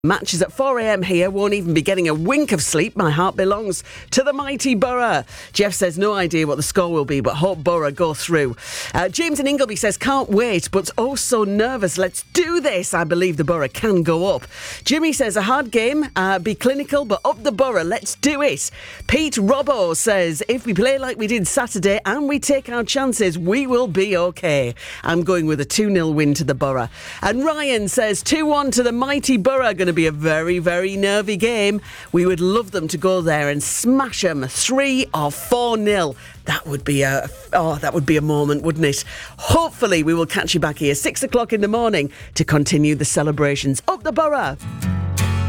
Matches at 4 a.m. here, won't even be getting a wink of sleep. My heart belongs to the mighty Borough. Jeff says no idea what the score will be, but hope Borough go through. James in Ingleby says can't wait, but oh so nervous. Let's do this. I believe the Borough can go up. Jimmy says a hard game, be clinical, but up the Borough. Let's do it. Pete Robbo says if we play like we did Saturday and we take our chances, we will be okay. I'm going with a 2-0 win to the Borough. And Ryan says 2-1 to the mighty Borough. Going to be a very, very nervy game. We would love them to go there and smash them 3 or 4-0. That would be a moment, wouldn't it? Hopefully we will catch you back here 6 o'clock in the morning to continue the celebrations. Up the Borough.